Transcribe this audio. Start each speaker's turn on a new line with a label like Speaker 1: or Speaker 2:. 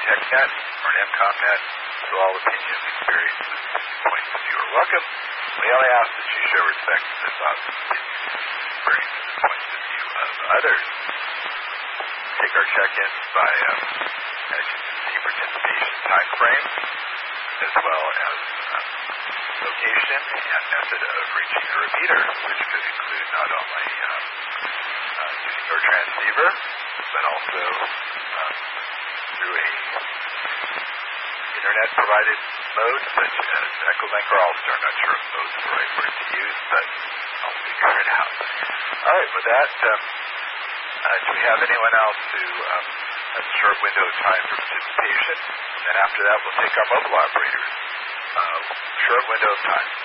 Speaker 1: TechNet or an MCOMNet, so all opinions, experiences, points of view are welcome. We only ask that you show respect to the thoughts, opinions, experiences, and points of view of others. Take our check-ins by the participation time frame, as well as location and method of reaching a repeater, which could include not only using your transceiver, but also through a internet-provided mode such as Echolink or Allstar. Not sure if both are the right word to use, but I'll figure it out. All right, with that, do we have anyone else who has a short window of time for participation? And then after that, we'll take our mobile operators. Short window of time.